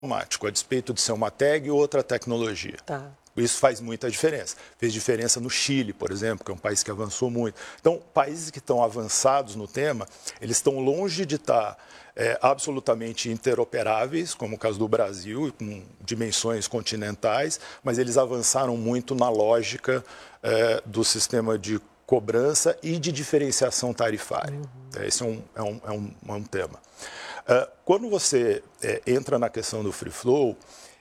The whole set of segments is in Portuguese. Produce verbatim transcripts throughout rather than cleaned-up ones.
automático, a despeito de ser uma tag ou outra tecnologia. Tá. Isso faz muita diferença. Fez diferença no Chile, por exemplo, que é um país que avançou muito. Então, países que estão avançados no tema, eles estão longe de estar é, absolutamente interoperáveis, como o caso do Brasil, com dimensões continentais, mas eles avançaram muito na lógica é, do sistema de cobrança e de diferenciação tarifária. Uhum. Esse é um, é um, é um, é um tema. Uh, quando você é, entra na questão do free flow,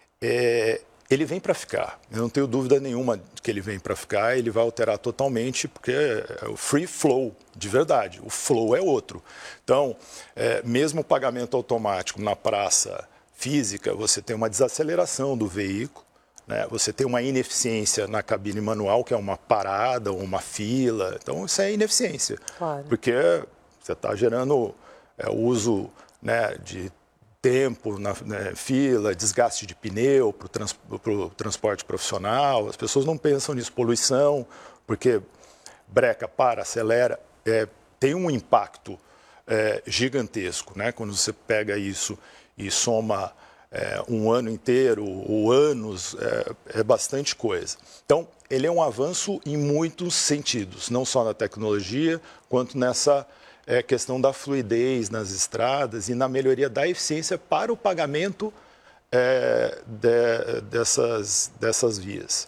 é, ele vem para ficar. Eu não tenho dúvida nenhuma de que ele vem para ficar. Ele vai alterar totalmente, porque é o free flow, de verdade. O flow é outro. Então, é, mesmo o pagamento automático na praça física, você tem uma desaceleração do veículo, né? Você tem uma ineficiência na cabine manual, que é uma parada ou uma fila. Então, isso é ineficiência. Claro. Porque você está gerando é, o uso... Né, de tempo na né, fila, desgaste de pneu para o trans, transporte profissional. As pessoas não pensam nisso. Poluição, porque breca, para, acelera, é, tem um impacto é, gigantesco. Né? Quando você pega isso e soma é, um ano inteiro ou anos, é, é bastante coisa. Então, ele é um avanço em muitos sentidos, não só na tecnologia, quanto nessa... É questão da fluidez nas estradas e na melhoria da eficiência para o pagamento é, de, dessas, dessas vias.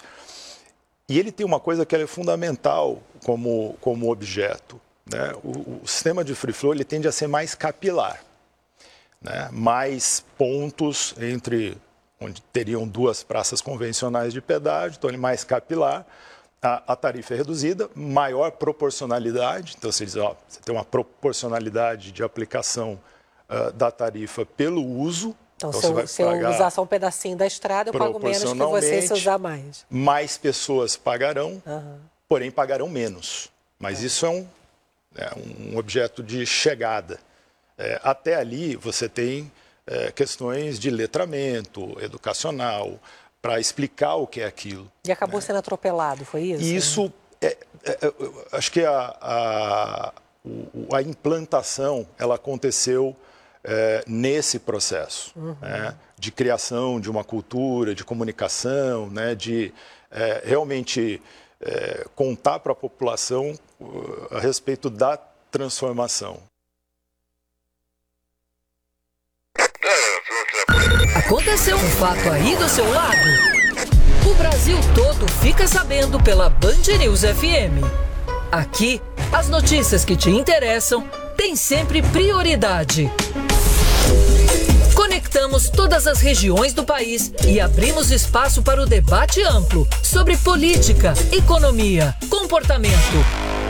E ele tem uma coisa que é fundamental como, como objeto. Né? O, o sistema de free flow ele tende a ser mais capilar, né? Mais pontos entre onde teriam duas praças convencionais de pedágio, então ele é mais capilar. A, a tarifa é reduzida, maior proporcionalidade, então você diz, ó, você tem uma proporcionalidade de aplicação uh, da tarifa pelo uso. Então, então se, eu, se eu usar só um pedacinho da estrada, eu pago menos que você se usar mais. Mais pessoas pagarão, uhum. porém pagarão menos. Mas é. isso é um, é um objeto de chegada. É, até ali você tem é, questões de letramento educacional, para explicar o que é aquilo. E acabou né? sendo atropelado, foi isso? Isso, é, é, é, acho que a, a, a implantação ela aconteceu é, nesse processo, uhum. né? De criação de uma cultura, de comunicação, né? De é, realmente é, contar para a população uh, a respeito da transformação. Aconteceu um fato aí do seu lado? O Brasil todo fica sabendo pela Band News F M. Aqui, as notícias que te interessam têm sempre prioridade. Conectamos todas as regiões do país e abrimos espaço para o debate amplo sobre política, economia, comportamento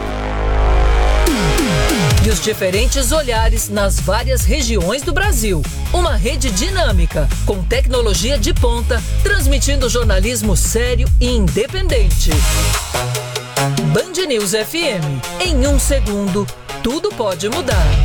e os diferentes olhares nas várias regiões do Brasil. Uma rede dinâmica, com tecnologia de ponta, transmitindo jornalismo sério e independente. Band News F M. Em um segundo, tudo pode mudar.